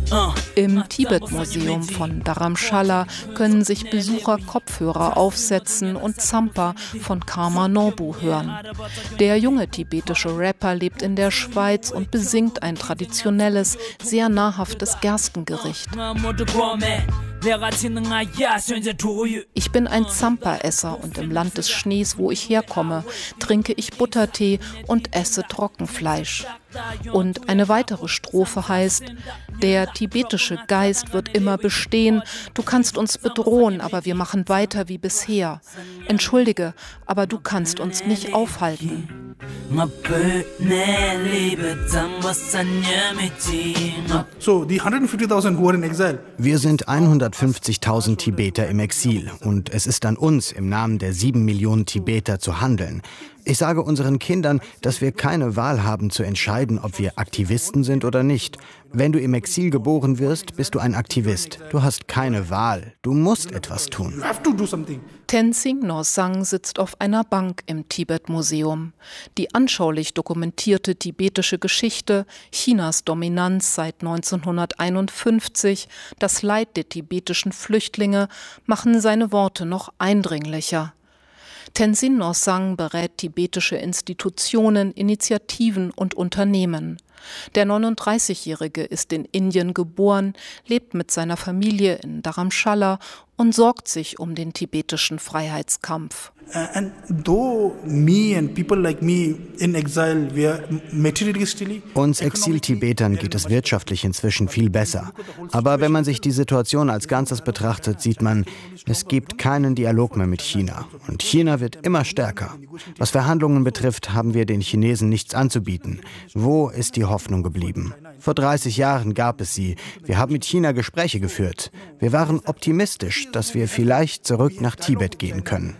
Im Tibet-Museum von Dharamshala können sich Besucher Kopfhörer aufsetzen und Zampa von Karma Norbu hören. Der junge tibetische Rapper lebt in der Schweiz und besingt ein traditionelles, sehr nahrhaftes Gerstengericht. Ich bin ein Zampa-Esser und im Land des Schnees, wo ich herkomme, trinke ich Buttertee und esse Trockenfleisch. Und eine weitere Strophe heißt: Der tibetische Geist wird immer bestehen, du kannst uns bedrohen, aber wir machen weiter wie bisher. Entschuldige, aber du kannst uns nicht aufhalten. So, die 150.000 who are in exile. Wir sind 150.000 Tibeter im Exil und es ist an uns, im Namen der 7 Millionen Tibeter zu handeln. Ich sage unseren Kindern, dass wir keine Wahl haben zu entscheiden, ob wir Aktivisten sind oder nicht. Wenn du im Exil geboren wirst, bist du ein Aktivist. Du hast keine Wahl. Du musst etwas tun. Tenzing Norsang sitzt auf einer Bank im Tibet-Museum. Die anschaulich dokumentierte tibetische Geschichte, Chinas Dominanz seit 1951, das Leid der tibetischen Flüchtlinge machen seine Worte noch eindringlicher. Tenzin Norsang berät tibetische Institutionen, Initiativen und Unternehmen. Der 39-Jährige ist in Indien geboren, lebt mit seiner Familie in Dharamshala und sorgt sich um den tibetischen Freiheitskampf. Uns Exil-Tibetern geht es wirtschaftlich inzwischen viel besser. Aber wenn man sich die Situation als Ganzes betrachtet, sieht man, es gibt keinen Dialog mehr mit China. Und China wird immer stärker. Was Verhandlungen betrifft, haben wir den Chinesen nichts anzubieten. Wo ist die Hoffnung geblieben? Vor 30 Jahren gab es sie. Wir haben mit China Gespräche geführt. Wir waren optimistisch, dass wir vielleicht zurück nach Tibet gehen können.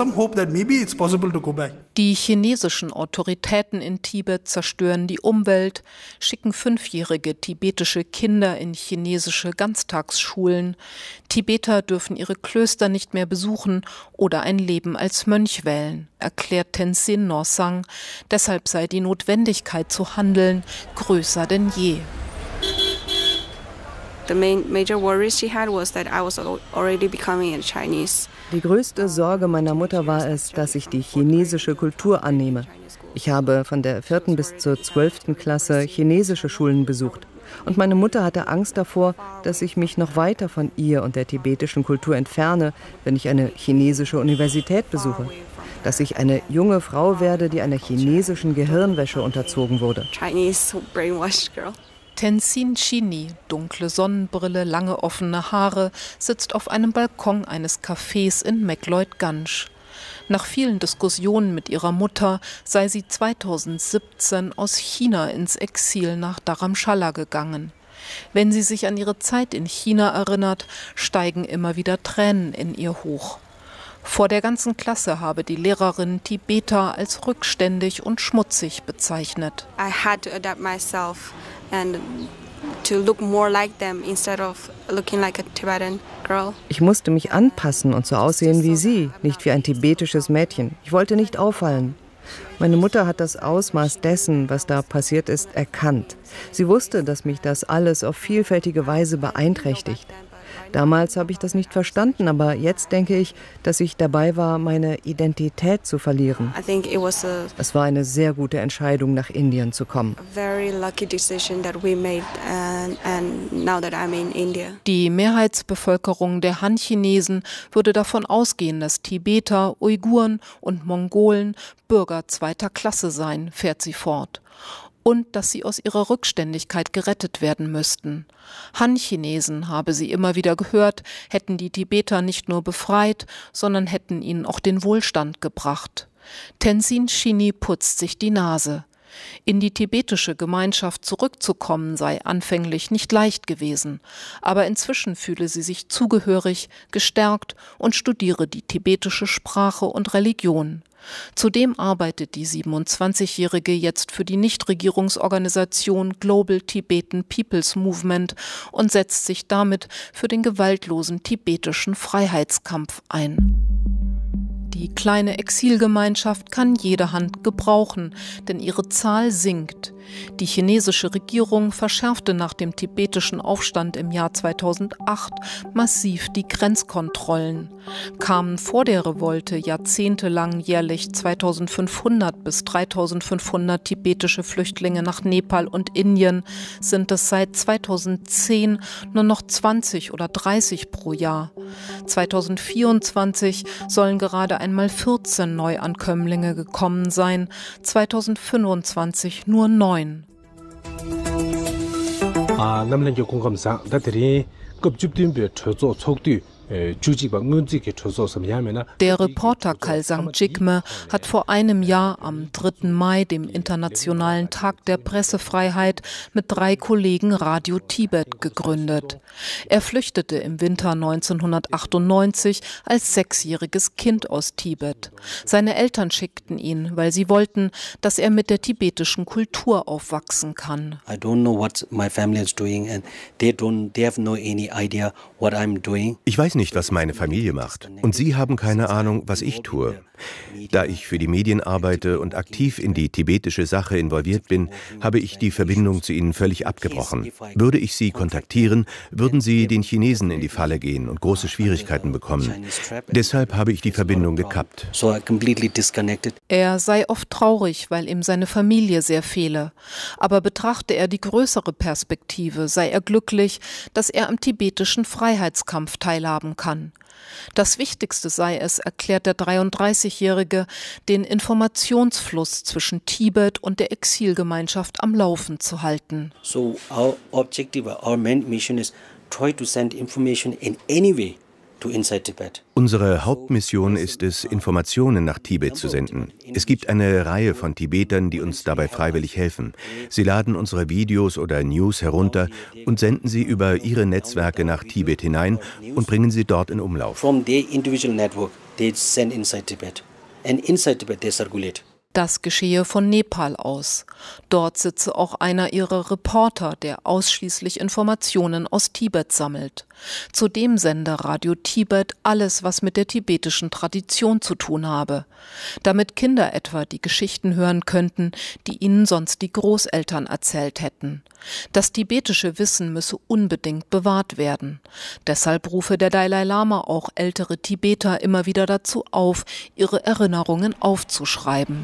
Die chinesischen Autoritäten in Tibet zerstören die Umwelt, schicken 5-jährige tibetische Kinder in chinesische Ganztagsschulen. Tibeter dürfen ihre Klöster nicht mehr besuchen oder ein Leben als Mönch wählen, erklärt Tenzin Norsang. Deshalb sei die Notwendigkeit zu handeln größer denn je. Die größte Sorge meiner Mutter war es, dass ich die chinesische Kultur annehme. Ich habe von der 4. bis zur 12. Klasse chinesische Schulen besucht. Und meine Mutter hatte Angst davor, dass ich mich noch weiter von ihr und der tibetischen Kultur entferne, wenn ich eine chinesische Universität besuche. Dass ich eine junge Frau werde, die einer chinesischen Gehirnwäsche unterzogen wurde. Tenzin Chini, dunkle Sonnenbrille, lange offene Haare, sitzt auf einem Balkon eines Cafés in Mekloit-Ganj. Nach vielen Diskussionen mit ihrer Mutter sei sie 2017 aus China ins Exil nach Dharamshala gegangen. Wenn sie sich an ihre Zeit in China erinnert, steigen immer wieder Tränen in ihr hoch. Vor der ganzen Klasse habe die Lehrerin Tibeter als rückständig und schmutzig bezeichnet. I had to adapt myself and to look more like them instead of looking like a Tibetan girl. Ich musste mich anpassen und so aussehen wie sie, nicht wie ein tibetisches Mädchen. Ich wollte nicht auffallen. Meine Mutter hat das Ausmaß dessen, was da passiert ist, erkannt. Sie wusste, dass mich das alles auf vielfältige Weise beeinträchtigt. Damals habe ich das nicht verstanden, aber jetzt denke ich, dass ich dabei war, meine Identität zu verlieren. Es war eine sehr gute Entscheidung, nach Indien zu kommen. Die Mehrheitsbevölkerung der Han-Chinesen würde davon ausgehen, dass Tibeter, Uiguren und Mongolen Bürger zweiter Klasse seien, fährt sie fort. Und dass sie aus ihrer Rückständigkeit gerettet werden müssten. Han-Chinesen, habe sie immer wieder gehört, hätten die Tibeter nicht nur befreit, sondern hätten ihnen auch den Wohlstand gebracht. Tenzin Chini putzt sich die Nase. In die tibetische Gemeinschaft zurückzukommen sei anfänglich nicht leicht gewesen, aber inzwischen fühle sie sich zugehörig, gestärkt und studiere die tibetische Sprache und Religion. Zudem arbeitet die 27-Jährige jetzt für die Nichtregierungsorganisation Global Tibetan People's Movement und setzt sich damit für den gewaltlosen tibetischen Freiheitskampf ein. Die kleine Exilgemeinschaft kann jede Hand gebrauchen, denn ihre Zahl sinkt. Die chinesische Regierung verschärfte nach dem tibetischen Aufstand im Jahr 2008 massiv die Grenzkontrollen. Kamen vor der Revolte jahrzehntelang jährlich 2500 bis 3500 tibetische Flüchtlinge nach Nepal und Indien, sind es seit 2010 nur noch 20 oder 30 pro Jahr. 2024 sollen gerade einmal 14 Neuankömmlinge gekommen sein, 2025 nur 9. Der Reporter Khalsang Jigme hat vor einem Jahr am 3. Mai, dem Internationalen Tag der Pressefreiheit, mit 3 Kollegen Radio Tibet gegründet. Er flüchtete im Winter 1998 als 6-jähriges Kind aus Tibet. Seine Eltern schickten ihn, weil sie wollten, dass er mit der tibetischen Kultur aufwachsen kann. I don't know what my family is doing and they have no any idea what I'm doing. Ich weiß nicht, was meine Familie macht. Und sie haben keine Ahnung, was ich tue. Da ich für die Medien arbeite und aktiv in die tibetische Sache involviert bin, habe ich die Verbindung zu ihnen völlig abgebrochen. Würde ich sie kontaktieren, würden sie den Chinesen in die Falle gehen und große Schwierigkeiten bekommen. Deshalb habe ich die Verbindung gekappt. Er sei oft traurig, weil ihm seine Familie sehr fehle. Aber betrachte er die größere Perspektive, sei er glücklich, dass er am tibetischen Freiheitskampf teilhaben kann. Das Wichtigste sei es, erklärt der 33-Jährige, den Informationsfluss zwischen Tibet und der Exilgemeinschaft am Laufen zu halten. So our objective, our main mission is try to send information in any way to inside Tibet. Unsere Hauptmission ist es, Informationen nach Tibet zu senden. Es gibt eine Reihe von Tibetern, die uns dabei freiwillig helfen. Sie laden unsere Videos oder News herunter und senden sie über ihre Netzwerke nach Tibet hinein und bringen sie dort in Umlauf. From their individual network, they send inside Tibet. And inside Tibet they circulate. Das geschehe von Nepal aus. Dort sitze auch einer ihrer Reporter, der ausschließlich Informationen aus Tibet sammelt. Zudem sende Radio Tibet alles, was mit der tibetischen Tradition zu tun habe. Damit Kinder etwa die Geschichten hören könnten, die ihnen sonst die Großeltern erzählt hätten. Das tibetische Wissen müsse unbedingt bewahrt werden. Deshalb rufe der Dalai Lama auch ältere Tibeter immer wieder dazu auf, ihre Erinnerungen aufzuschreiben.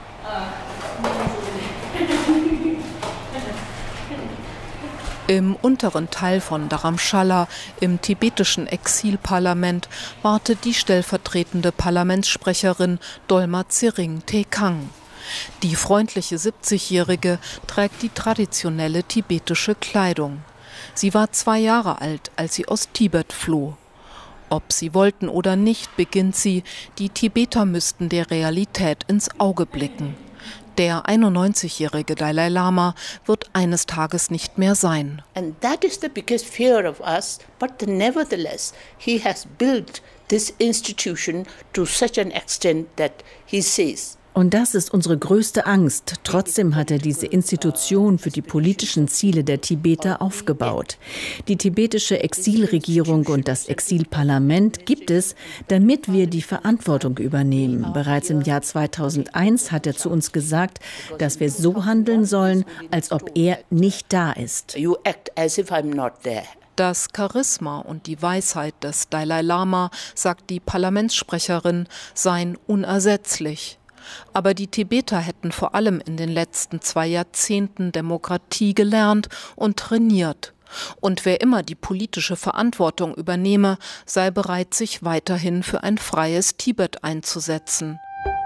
Im unteren Teil von Dharamshala, im tibetischen Exilparlament, wartet die stellvertretende Parlamentssprecherin Dolma Tsering Tekang. Die freundliche 70-Jährige trägt die traditionelle tibetische Kleidung. Sie war 2 Jahre alt, als sie aus Tibet floh. Ob sie wollten oder nicht, beginnt sie, die Tibeter müssten der Realität ins Auge blicken. Der 91-jährige Dalai Lama wird eines Tages nicht mehr sein. And that is the biggest fear of us, but nevertheless he has built this institution to such an extent that he says. Und das ist unsere größte Angst. Trotzdem hat er diese Institution für die politischen Ziele der Tibeter aufgebaut. Die tibetische Exilregierung und das Exilparlament gibt es, damit wir die Verantwortung übernehmen. Bereits im Jahr 2001 hat er zu uns gesagt, dass wir so handeln sollen, als ob er nicht da ist. You act as if I'm not there. Das Charisma und die Weisheit des Dalai Lama, sagt die Parlamentssprecherin, seien unersetzlich. Aber die Tibeter hätten vor allem in den letzten 2 Jahrzehnten Demokratie gelernt und trainiert. Und wer immer die politische Verantwortung übernehme, sei bereit, sich weiterhin für ein freies Tibet einzusetzen.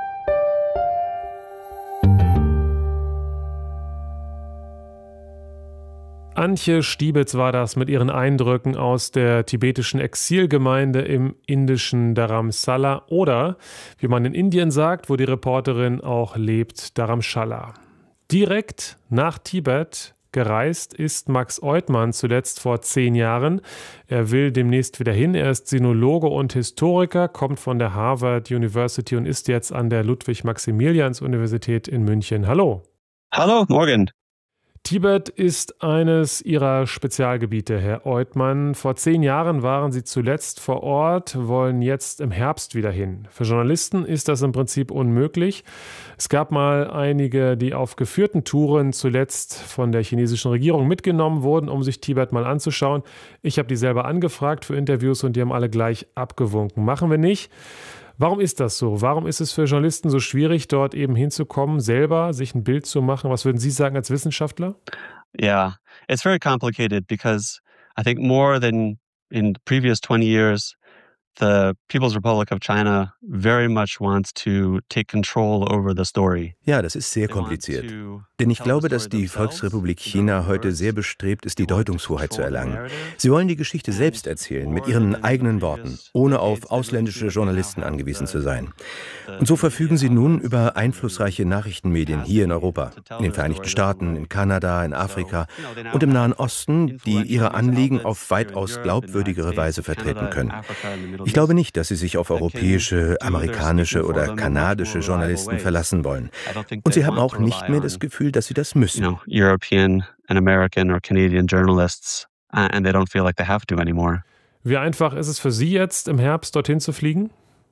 Antje Stiebitz war das mit ihren Eindrücken aus der tibetischen Exilgemeinde im indischen Dharamsala oder, wie man in Indien sagt, wo die Reporterin auch lebt, Dharamshala. Direkt nach Tibet gereist ist Max Oidmann zuletzt vor 10 Jahren. Er will demnächst wieder hin. Er ist Sinologe und Historiker, kommt von der Harvard University und ist jetzt an der Ludwig-Maximilians-Universität in München. Hallo. Hallo, morgen. Tibet ist eines Ihrer Spezialgebiete, Herr Eutmann. Vor 10 Jahren waren Sie zuletzt vor Ort, wollen jetzt im Herbst wieder hin. Für Journalisten ist das im Prinzip unmöglich. Es gab mal einige, die auf geführten Touren zuletzt von der chinesischen Regierung mitgenommen wurden, um sich Tibet mal anzuschauen. Ich habe die selber angefragt für Interviews und die haben alle gleich abgewunken. Machen wir nicht. Warum ist das so? Warum ist es für Journalisten so schwierig, dort eben hinzukommen, selber sich ein Bild zu machen? Was würden Sie sagen als Wissenschaftler? Yeah, it's very complicated because I think more than in the previous 20 years, the People's Republic of China very much wants to take control over the story. Ja, das ist sehr kompliziert. Denn ich glaube, dass die Volksrepublik China heute sehr bestrebt ist, die Deutungshoheit zu erlangen. Sie wollen die Geschichte selbst erzählen, mit ihren eigenen Worten, ohne auf ausländische Journalisten angewiesen zu sein. Und so verfügen sie nun über einflussreiche Nachrichtenmedien hier in Europa, in den Vereinigten Staaten, in Kanada, in Afrika und im Nahen Osten, die ihre Anliegen auf weitaus glaubwürdigere Weise vertreten können. Ich glaube nicht, dass sie sich auf europäische, amerikanische oder kanadische Journalisten verlassen wollen. Und sie haben auch nicht mehr das Gefühl, dass sie das müssen. European and American or Canadian journalists, and they don't feel like they have to anymore. Wie einfach ist es für Sie jetzt, im Herbst dorthin zu fliegen?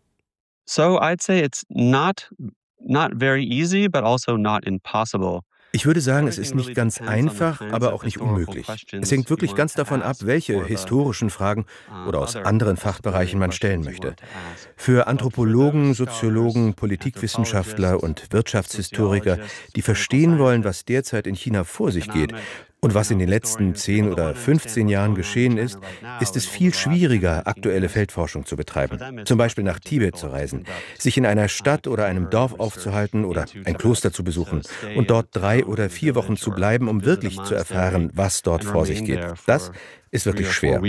So I'd say it's not very easy, but also not impossible. Ich würde sagen, es ist nicht ganz einfach, aber auch nicht unmöglich. Es hängt wirklich ganz davon ab, welche historischen Fragen oder aus anderen Fachbereichen man stellen möchte. Für Anthropologen, Soziologen, Politikwissenschaftler und Wirtschaftshistoriker, die verstehen wollen, was derzeit in China vor sich geht und was in den letzten 10 oder 15 Jahren geschehen ist, ist es viel schwieriger, aktuelle Feldforschung zu betreiben. Zum Beispiel nach Tibet zu reisen, sich in einer Stadt oder einem Dorf aufzuhalten oder ein Kloster zu besuchen und dort 3 oder 4 Wochen zu bleiben, um wirklich zu erfahren, was dort vor sich geht. Das ist wirklich schwer.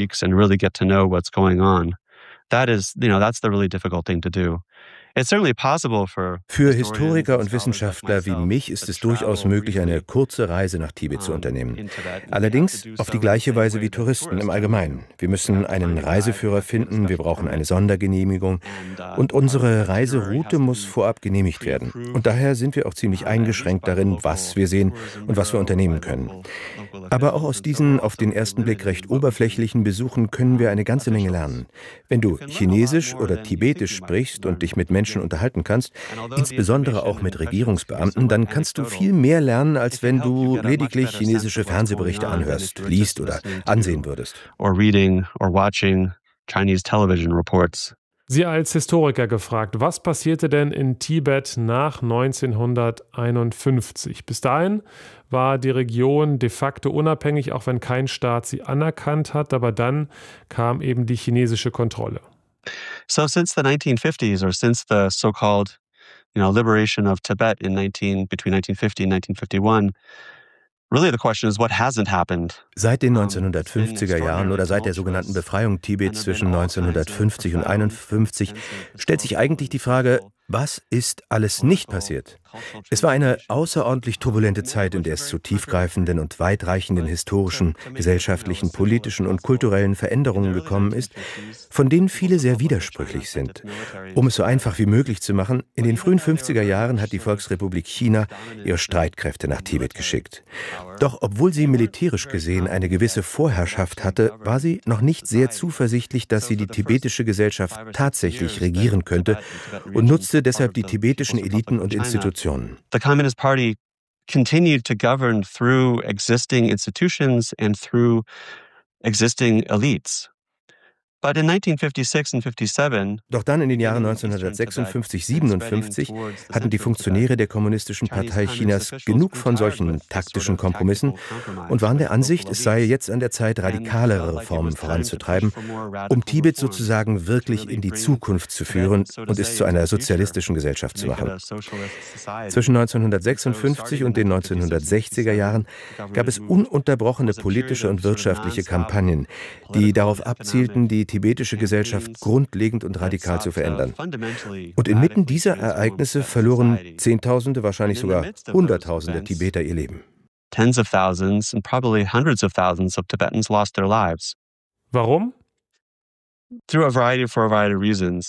That's the really difficult thing to do. Für Historiker und Wissenschaftler wie mich ist es durchaus möglich, eine kurze Reise nach Tibet zu unternehmen. Allerdings auf die gleiche Weise wie Touristen im Allgemeinen. Wir müssen einen Reiseführer finden, wir brauchen eine Sondergenehmigung und unsere Reiseroute muss vorab genehmigt werden. Und daher sind wir auch ziemlich eingeschränkt darin, was wir sehen und was wir unternehmen können. Aber auch aus diesen auf den ersten Blick recht oberflächlichen Besuchen können wir eine ganze Menge lernen. Wenn du Chinesisch oder Tibetisch sprichst und dich mit Menschen unterhalten kannst, insbesondere auch mit Regierungsbeamten, dann kannst du viel mehr lernen, als wenn du lediglich chinesische Fernsehberichte anhörst, liest oder ansehen würdest. Sie als Historiker gefragt, was passierte denn in Tibet nach 1951? Bis dahin war die Region de facto unabhängig, auch wenn kein Staat sie anerkannt hat, aber dann kam eben die chinesische Kontrolle. So since the 1950s, or since the so-called, liberation of Tibet between 1950 and 1951, really the question is, what hasn't happened? Seit den 1950er Jahren oder seit der sogenannten Befreiung Tibets zwischen 1950 und 1951 stellt sich eigentlich die Frage, was ist alles nicht passiert? Es war eine außerordentlich turbulente Zeit, in der es zu tiefgreifenden und weitreichenden historischen, gesellschaftlichen, politischen und kulturellen Veränderungen gekommen ist, von denen viele sehr widersprüchlich sind. Um es so einfach wie möglich zu machen, in den frühen 50er Jahren hat die Volksrepublik China ihre Streitkräfte nach Tibet geschickt. Doch obwohl sie militärisch gesehen eine gewisse Vorherrschaft hatte, war sie noch nicht sehr zuversichtlich, dass sie die tibetische Gesellschaft tatsächlich regieren könnte und nutzte deshalb die tibetischen Eliten und Institutionen. The Communist Party continued to govern through existing institutions and through existing elites. But in 1956 and 57, Doch dann in den Jahren 1956, 57 hatten die Funktionäre der Kommunistischen Partei Chinas genug von solchen taktischen Kompromissen und waren der Ansicht, es sei jetzt an der Zeit, radikalere Reformen voranzutreiben, um Tibet sozusagen wirklich in die Zukunft zu führen und es zu einer sozialistischen Gesellschaft zu machen. Zwischen 1956 und den 1960er Jahren gab es ununterbrochene politische und wirtschaftliche Kampagnen, die darauf abzielten, die tibetische Gesellschaft grundlegend und radikal zu verändern. Und inmitten dieser Ereignisse verloren Zehntausende, wahrscheinlich sogar Hunderttausende Tibeter ihr Leben. Tens of thousands and probably hundreds of thousands of Tibetans lost their lives. Warum? For a variety of reasons.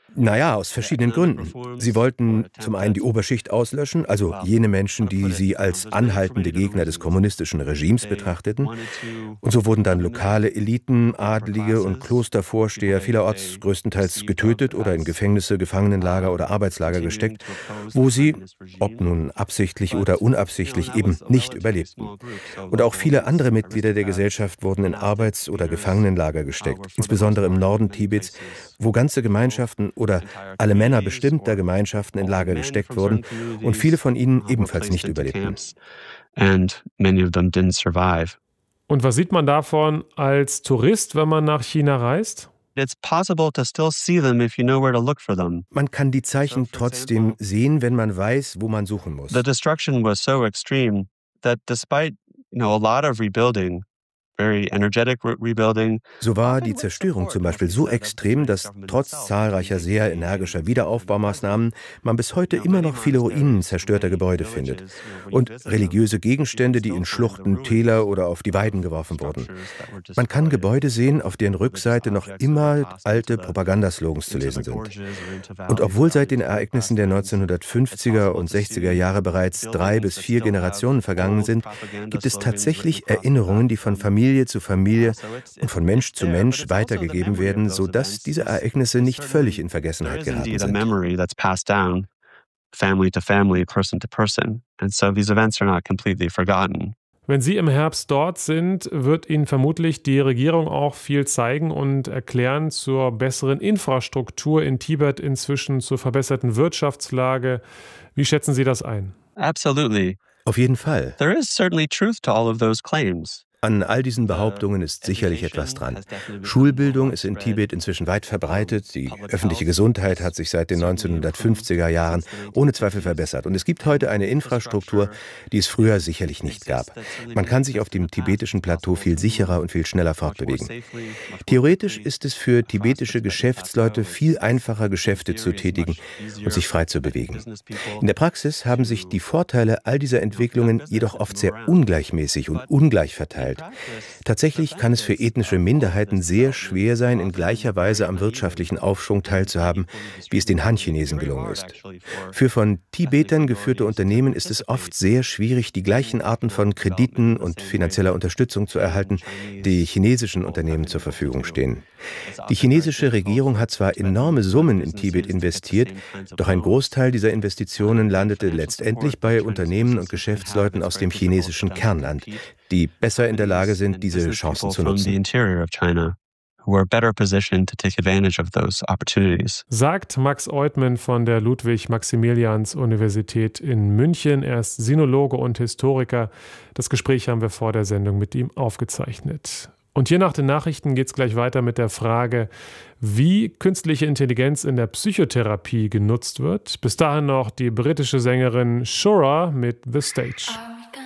Naja, aus verschiedenen Gründen. Sie wollten zum einen die Oberschicht auslöschen, also jene Menschen, die sie als anhaltende Gegner des kommunistischen Regimes betrachteten. Und so wurden dann lokale Eliten, Adlige und Klostervorsteher vielerorts größtenteils getötet oder in Gefängnisse, Gefangenenlager oder Arbeitslager gesteckt, wo sie, ob nun absichtlich oder unabsichtlich, eben nicht überlebten. Und auch viele andere Mitglieder der Gesellschaft wurden in Arbeits- oder Gefangenenlager gesteckt, insbesondere im Norden Tibets, wo ganze Gemeinschaften oder alle Männer bestimmter Gemeinschaften in Lager gesteckt wurden und viele von ihnen ebenfalls nicht überlebten. Und was sieht man davon als Tourist, wenn man nach China reist? Man kann die Zeichen trotzdem sehen, wenn man weiß, wo man suchen muss. The destruction was so extreme that despite, a lot of rebuilding, very energetic rebuilding. So war die Zerstörung zum Beispiel so extrem, dass trotz zahlreicher sehr energischer Wiederaufbaumaßnahmen man bis heute immer noch viele Ruinen zerstörter Gebäude findet und religiöse Gegenstände, die in Schluchten, Täler oder auf die Weiden geworfen wurden. Man kann Gebäude sehen, auf deren Rückseite noch immer alte Propagandaslogans zu lesen sind. Und obwohl seit den Ereignissen der 1950er und 60er Jahre bereits 3 bis 4 Generationen vergangen sind, gibt es tatsächlich Erinnerungen, die von Familie zu Familie und von Mensch zu Mensch weitergegeben werden, sodass diese Ereignisse nicht völlig in Vergessenheit geraten sind. Family to family, person to person. And so these events are not completely forgotten. Wenn Sie im Herbst dort sind, wird Ihnen vermutlich die Regierung auch viel zeigen und erklären zur besseren Infrastruktur in Tibet, inzwischen zur verbesserten Wirtschaftslage. Wie schätzen Sie das ein? Absolutely. Auf jeden Fall. There is certainly truth to all of those claims. An all diesen Behauptungen ist sicherlich etwas dran. Schulbildung ist in Tibet inzwischen weit verbreitet. Die öffentliche Gesundheit hat sich seit den 1950er Jahren ohne Zweifel verbessert. Und es gibt heute eine Infrastruktur, die es früher sicherlich nicht gab. Man kann sich auf dem tibetischen Plateau viel sicherer und viel schneller fortbewegen. Theoretisch ist es für tibetische Geschäftsleute viel einfacher, Geschäfte zu tätigen und sich frei zu bewegen. In der Praxis haben sich die Vorteile all dieser Entwicklungen jedoch oft sehr ungleichmäßig und ungleich verteilt. Tatsächlich kann es für ethnische Minderheiten sehr schwer sein, in gleicher Weise am wirtschaftlichen Aufschwung teilzuhaben, wie es den Han-Chinesen gelungen ist. Für von Tibetern geführte Unternehmen ist es oft sehr schwierig, die gleichen Arten von Krediten und finanzieller Unterstützung zu erhalten, die chinesischen Unternehmen zur Verfügung stehen. Die chinesische Regierung hat zwar enorme Summen in Tibet investiert, doch ein Großteil dieser Investitionen landete letztendlich bei Unternehmen und Geschäftsleuten aus dem chinesischen Kernland, die besser in der Lage sind, diese Chancen zu nutzen. Sagt Max Oidtman von der Ludwig-Maximilians-Universität in München. Er ist Sinologe und Historiker. Das Gespräch haben wir vor der Sendung mit ihm aufgezeichnet. Und hier nach den Nachrichten geht es gleich weiter mit der Frage, wie künstliche Intelligenz in der Psychotherapie genutzt wird. Bis dahin noch die britische Sängerin Shura mit The Stage.